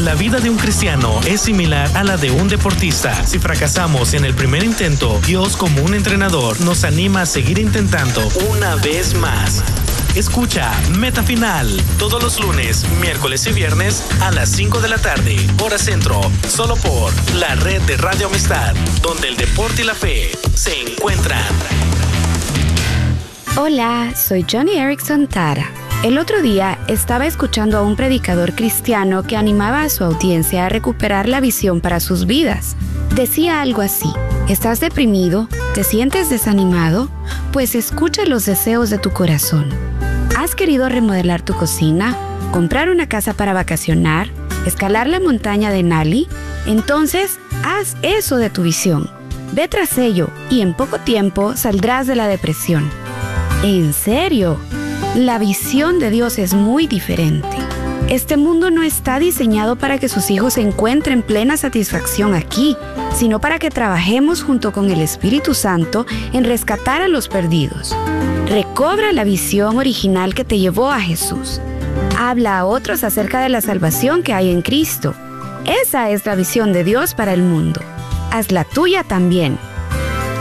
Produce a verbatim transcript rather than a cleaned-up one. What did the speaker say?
La vida de un cristiano es similar a la de un deportista. Si fracasamos en el primer intento, Dios, como un entrenador, nos anima a seguir intentando una vez más. Escucha Meta Final todos los lunes, miércoles y viernes a las cinco de la tarde, hora centro, solo por la red de Radio Amistad, donde el deporte y la fe se encuentran. Hola, soy Johnny Erickson Tara. El otro día estaba escuchando a un predicador cristiano que animaba a su audiencia a recuperar la visión para sus vidas. Decía algo así: ¿estás deprimido? ¿Te sientes desanimado? Pues escucha los deseos de tu corazón. ¿Has querido remodelar tu cocina? ¿Comprar una casa para vacacionar? ¿Escalar la montaña de Nali? Entonces, haz eso de tu visión. Ve tras ello y en poco tiempo saldrás de la depresión. ¿En serio? La visión de Dios es muy diferente. Este mundo no está diseñado para que sus hijos encuentren plena satisfacción aquí, sino para que trabajemos junto con el Espíritu Santo en rescatar a los perdidos. Recobra la visión original que te llevó a Jesús. Habla a otros acerca de la salvación que hay en Cristo. Esa es la visión de Dios para el mundo. Haz la tuya también.